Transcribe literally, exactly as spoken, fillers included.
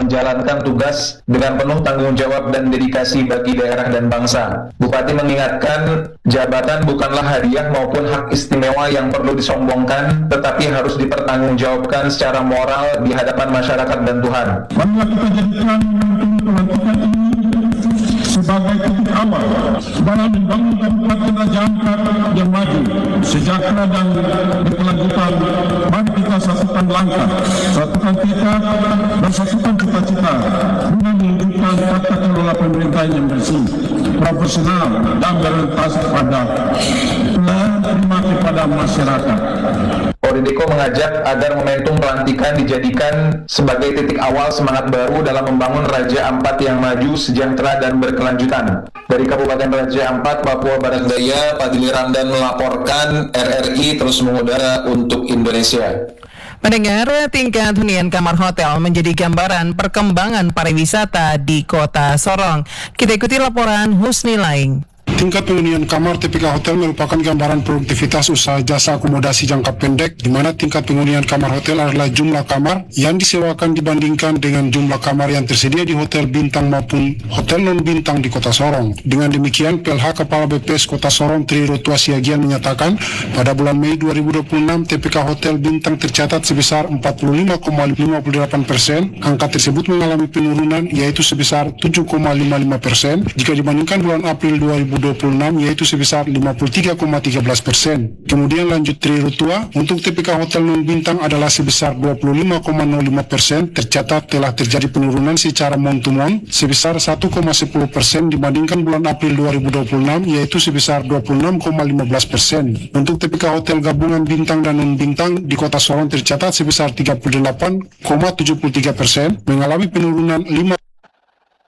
menjalankan tugas dengan penuh tanggung jawab dan dedikasi bagi daerah dan bangsa. Bupati mengingatkan, jabatan bukanlah hadiah maupun hak istimewa yang perlu disombongkan, tetapi harus dipertanggungjawabkan secara moral di hadapan masyarakat dan Tuhan. Marilah kita jadikan pelantikan ini sebagai titik awal dalam membangun Kabupaten Raja Ampat yang maju, sejahtera dan berkelanjutan. Mari kita satukan langkah, satukan tekad dan satukan cita-cita guna mewujudkan tata kelola pemerintahan yang bersih, profesional dan berorientasi pada pelayanan prima kepada masyarakat. Polideko mengajak agar momentum pelantikan dijadikan sebagai titik awal semangat baru dalam membangun Raja Ampat yang maju, sejahtera, dan berkelanjutan. Dari Kabupaten Raja Ampat, Papua Barat Daya, Fadili Ramdan melaporkan. R R I terus mengudara untuk Indonesia. Pendengar, tingkat hunian kamar hotel menjadi gambaran perkembangan pariwisata di Kota Sorong. Kita ikuti laporan Husni Laing. Tingkat penghunian kamar T P K Hotel merupakan gambaran produktivitas usaha jasa akomodasi jangka pendek, di mana tingkat penghunian kamar hotel adalah jumlah kamar yang disewakan dibandingkan dengan jumlah kamar yang tersedia di hotel bintang maupun hotel non-bintang di Kota Sorong. Dengan demikian, P L H Kepala B P S Kota Sorong Tri Rotua Siagian menyatakan, pada bulan Mei dua ribu dua puluh enam T P K Hotel bintang tercatat sebesar empat puluh lima koma lima delapan persen. Angka tersebut mengalami penurunan, yaitu sebesar tujuh koma lima lima persen jika dibandingkan bulan April dua ribu dua puluh enam, yaitu sebesar lima puluh tiga koma tiga belas persen. Kemudian lanjut Tri Rotua, untuk T P K Hotel non-bintang adalah sebesar dua puluh lima koma nol lima persen, tercatat telah terjadi penurunan secara month-to-month sebesar satu koma sepuluh persen dibandingkan bulan April dua ribu dua puluh enam, yaitu sebesar dua puluh enam koma lima belas persen. Untuk T P K Hotel gabungan bintang dan non-bintang di Kota Sorong tercatat sebesar tiga puluh delapan koma tujuh puluh tiga persen, mengalami penurunan lima